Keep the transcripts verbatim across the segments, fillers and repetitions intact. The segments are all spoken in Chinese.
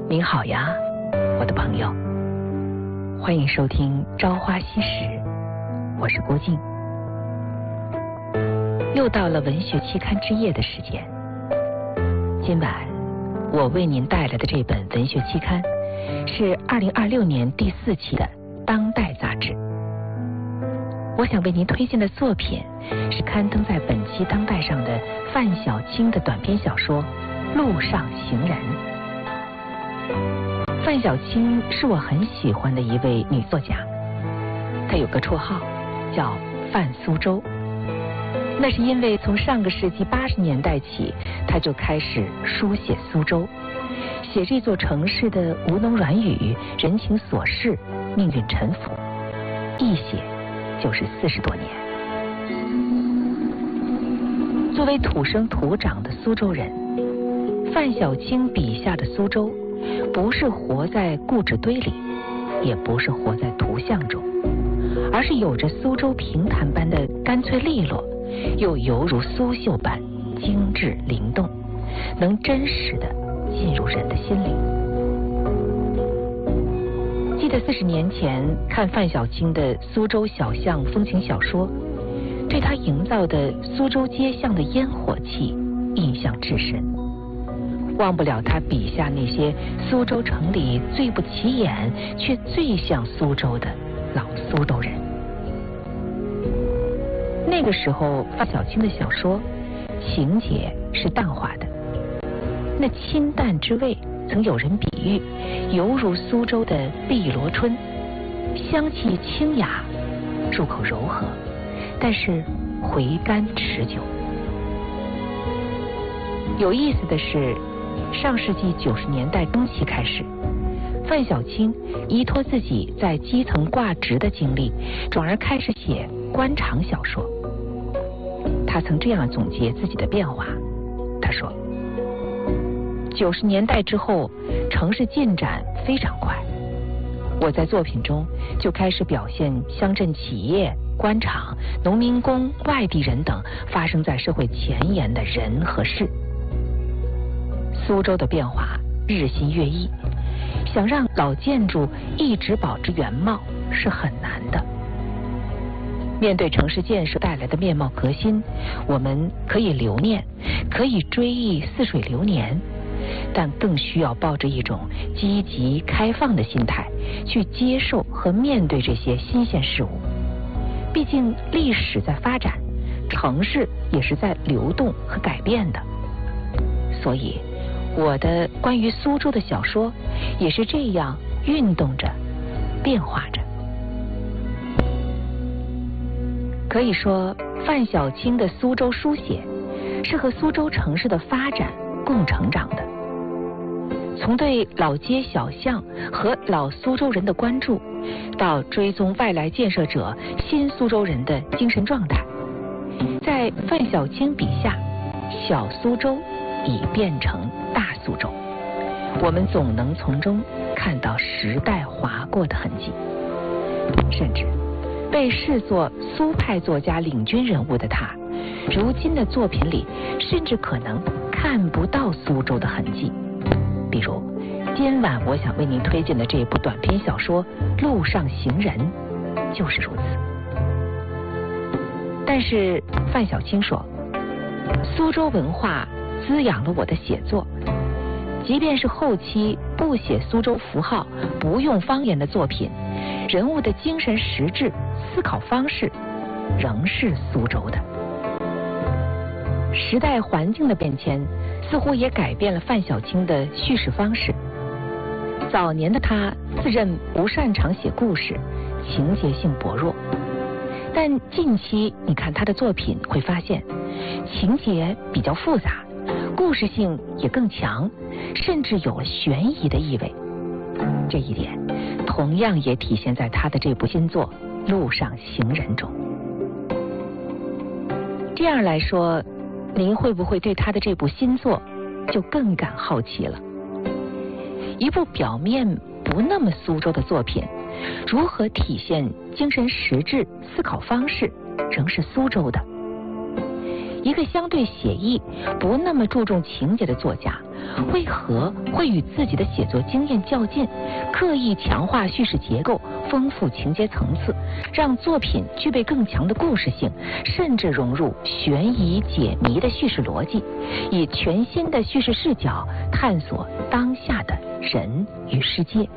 您好呀，我的朋友，欢迎收听《朝花夕拾》，我是郭靖。又到了文学期刊之夜的时间，今晚我为您带来的这本文学期刊是二零二六年第四期的《当代》杂志。我想为您推荐的作品是刊登在本期《当代》上的范小青的短篇小说《路上行人》。范小青是我很喜欢的一位女作家，她有个绰号叫范苏州。那是因为从上个世纪八十年代起，她就开始书写苏州，写这座城市的吴侬软语、人情琐事、命运沉浮，一写就是四十多年。作为土生土长的苏州人，范小青笔下的苏州不是活在故纸堆里，也不是活在图像中，而是有着苏州平坦般的干脆利落，又犹如苏绣般精致灵动，能真实的进入人的心里。记得四十年前看范小青的苏州小巷风情小说，对他营造的苏州街巷的烟火气印象至深，忘不了他笔下那些苏州城里最不起眼却最像苏州的老苏州人。那个时候范小青的小说情节是淡化的，那清淡之味曾有人比喻犹如苏州的碧螺春，香气清雅，入口柔和，但是回甘持久。有意思的是，上世纪九十年代中期开始，范小青依托自己在基层挂职的经历，转而开始写官场小说。他曾这样总结自己的变化，他说：九十年代之后，城市进展非常快，我在作品中就开始表现乡镇企业、官场、农民工、外地人等发生在社会前沿的人和事。苏州的变化日新月异，想让老建筑一直保持原貌是很难的。面对城市建设带来的面貌革新，我们可以留念，可以追忆似水流年，但更需要抱着一种积极开放的心态去接受和面对这些新鲜事物。毕竟历史在发展，城市也是在流动和改变的。所以我的关于苏州的小说也是这样运动着，变化着。可以说，范小青的苏州书写是和苏州城市的发展共成长的。从对老街小巷和老苏州人的关注，到追踪外来建设者新苏州人的精神状态，在范小青笔下，小苏州已变成大苏州，我们总能从中看到时代划过的痕迹。甚至被视作苏派作家领军人物的他，如今的作品里甚至可能看不到苏州的痕迹。比如今晚我想为您推荐的这部短篇小说《路上行人》就是如此。但是范小青说，苏州文化滋养了我的写作，即便是后期不写苏州符号、不用方言的作品，人物的精神实质、思考方式仍是苏州的。时代环境的变迁似乎也改变了范小青的叙事方式。早年的他自认不擅长写故事，情节性薄弱，但近期你看他的作品会发现，情节比较复杂，故事性也更强，甚至有了悬疑的意味。这一点同样也体现在他的这部新作《路上行人》中。这样来说，您会不会对他的这部新作就更感好奇了？一部表面不那么苏州的作品，如何体现精神实质、思考方式，仍是苏州的？ 一个相对写意、不那么注重情节的作家，为何会与自己的写作经验较劲，刻意强化叙事结构，丰富情节层次，让作品具备更强的故事性，甚至融入悬疑解谜的叙事逻辑，以全新的叙事视角探索当下的人与世界。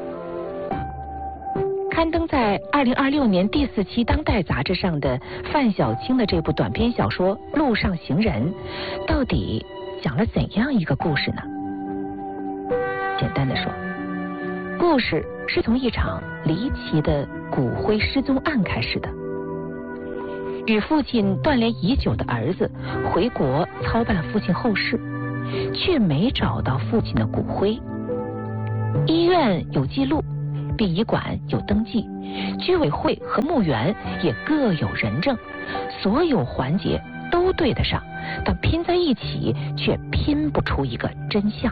刊登在二零二六年第四期《当代》杂志上的范小青的这部短篇小说《路上行人》，到底讲了怎样一个故事呢？简单的说，故事是从一场离奇的骨灰失踪案开始的。与父亲断联已久的儿子回国操办父亲后事，却没找到父亲的骨灰。医院有记录，殡仪馆有登记，居委会和墓园也各有人证，所有环节都对得上，但拼在一起却拼不出一个真相。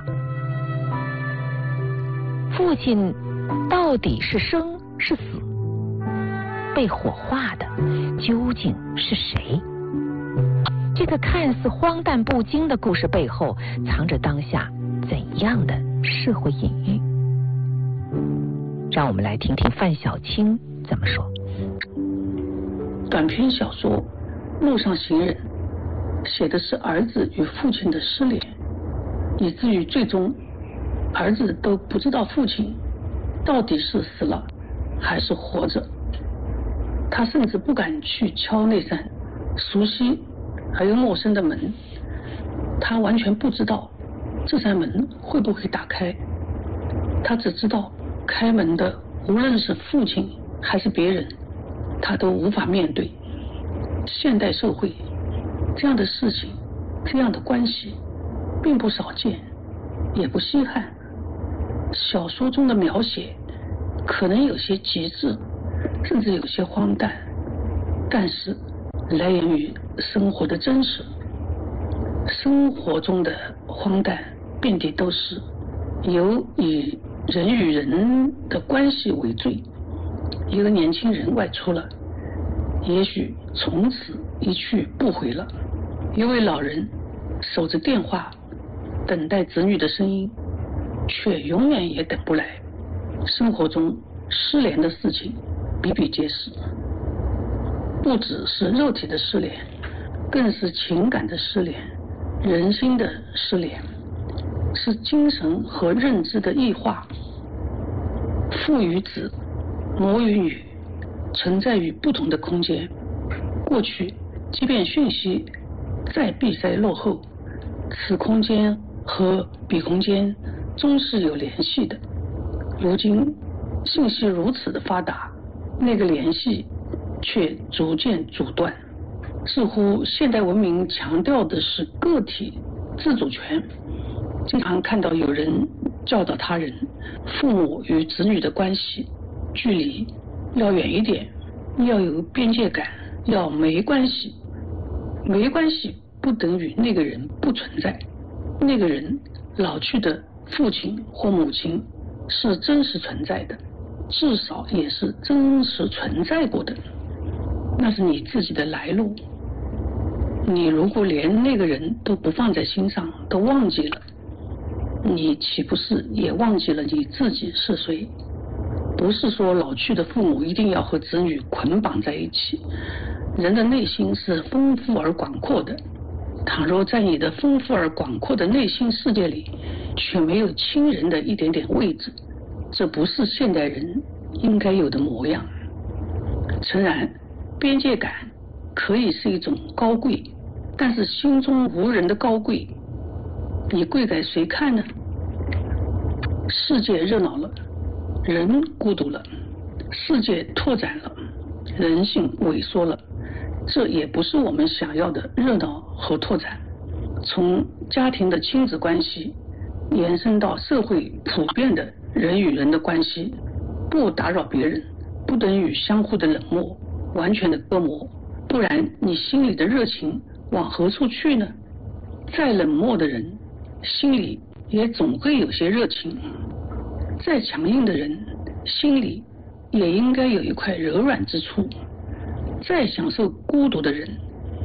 父亲到底是生是死？被火化的究竟是谁？这个看似荒诞不经的故事背后，藏着当下怎样的社会隐喻？让我们来听听范小青怎么说。 短篇小说《路上行人》写的是儿子与父亲的失联，以至于最终儿子都不知道父亲到底是死了还是活着。他甚至不敢去敲那扇熟悉而又陌生的门，他完全不知道这扇门会不会打开，他只知道开门的无论是父亲还是别人，他都无法面对。现代社会这样的事情，这样的关系并不少见，也不稀罕。小说中的描写可能有些极致，甚至有些荒诞，但是来源于生活的真实。生活中的荒诞遍地都是，由以人与人的关系为最。一个年轻人外出了，也许从此一去不回了。一位老人守着电话等待子女的声音，却永远也等不来。生活中失联的事情比比皆是，不只是肉体的失联，更是情感的失联，人心的失联，是精神和认知的异化。父与子，母与女，存在于不同的空间。过去即便讯息再闭塞落后，此空间和彼空间终是有联系的。如今信息如此的发达，那个联系却逐渐阻断。似乎现代文明强调的是个体自主权，经常看到有人教导他人，父母与子女的关系距离要远一点，要有边界感，要没关系。没关系不等于那个人不存在，那个人老去的父亲或母亲是真实存在的，至少也是真实存在过的。那是你自己的来路，你如果连那个人都不放在心上，都忘记了，你岂不是也忘记了你自己是谁？不是说老去的父母一定要和子女捆绑在一起，人的内心是丰富而广阔的。倘若在你的丰富而广阔的内心世界里，却没有亲人的一点点位置，这不是现代人应该有的模样。诚然，边界感可以是一种高贵，但是心中无人的高贵，你贵给谁看呢？世界热闹了，人孤独了；世界拓展了，人性萎缩了。这也不是我们想要的热闹和拓展。从家庭的亲子关系延伸到社会普遍的人与人的关系，不打扰别人不等于相互的冷漠，完全的隔膜，不然你心里的热情往何处去呢？再冷漠的人心里也总会有些热情，再强硬的人心里也应该有一块柔软之处，再享受孤独的人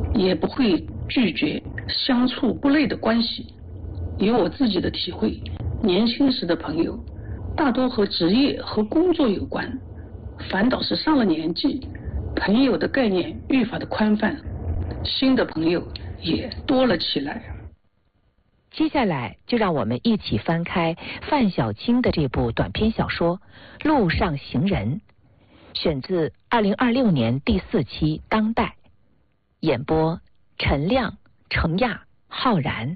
也不会拒绝相处不累的关系。以我自己的体会，年轻时的朋友大多和职业和工作有关，反倒是上了年纪，朋友的概念愈发的宽泛，新的朋友也多了起来。 接下来就让我们一起翻开范小青的这部短篇小说《路上行人》，选自二零二六年第四期《当代》，演播陈亮、程亚、浩然。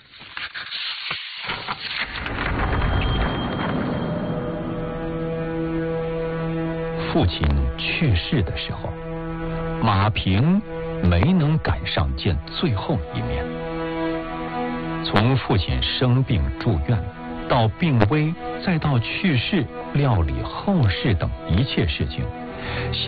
父亲去世的时候，马平没能赶上见最后一面。从父亲生病住院到病危，再到去世，料理后事等一切事情，